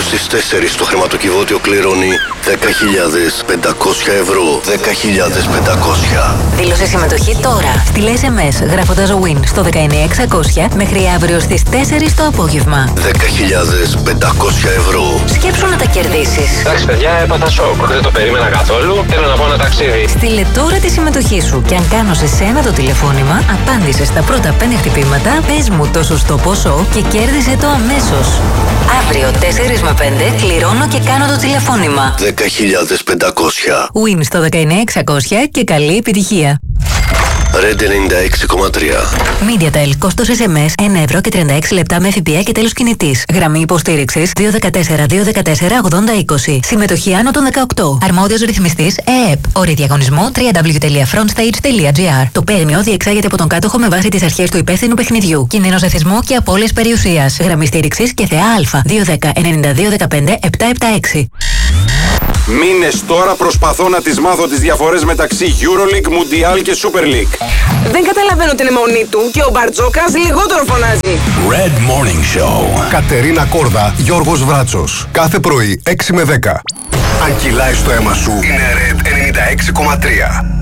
αύριο στις 4 το χρηματοκιβώτιο κληρώνει 10.500 ευρώ. 10.500. Δήλωσε συμμετοχή τώρα. Στείλε SMS γράφοντας WIN στο 19600 μέχρι αύριο στις 4 το απόγευμα. 10.500 ευρώ. Σκέψου να τα κερδίσεις. Εντάξει, παιδιά, έπαθα σοκ. Δεν το περίμενα καθόλου. Θέλω να πάω ένα ταξίδι. Στείλε τώρα τη συμμετοχή σου και αν κάνω σε σένα το τηλεφώνημα, απάντησε στα πρώτα 5 χτυπήματα, πες μου το σωστό ποσό και κέρδισε το αμέσως. Αύριο 4 με 5 κληρώνω και κάνω το τηλεφώνημα. 10.500. WIN στο 19600 και καλή επιτυχία. Red 96,3. MediaTel, κόστος SMS 1 ευρώ και 36 λεπτά με ΦΠΑ και τέλος κινητής. Γραμμή υποστήριξης 214-214-8020. Συμμετοχή άνω των 18. Αρμόδιος ρυθμιστής ΕΕΠ. Όροι διαγωνισμού www.frontstage.gr. Το παίγνιο διεξάγεται από τον κάτοχο με βάση τις αρχές του υπεύθυνου παιχνιδιού. Κίνδυνος εθισμού και απώλειας περιουσίας. Γραμμή στήριξης και ΘΕΑ 210-9215-776. Μήνες τώρα προσπαθώ να τις μάθω τις διαφορές μεταξύ EuroLeague, Mundial και Super League. Δεν καταλαβαίνω την αιμονή του και ο Μπαρτζόκας λιγότερο φωνάζει. Red Morning Show. Κατερίνα Κόρδα, Γιώργος Βράτσος. Κάθε πρωί 6 με 10. Αν κυλάει στο αίμα σου, είναι Red 96,3.